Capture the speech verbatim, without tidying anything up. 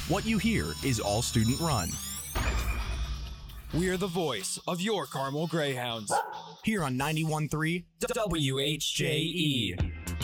What you hear is all student run. We are the voice of your Carmel Greyhounds. Here on ninety-one point three W H J E.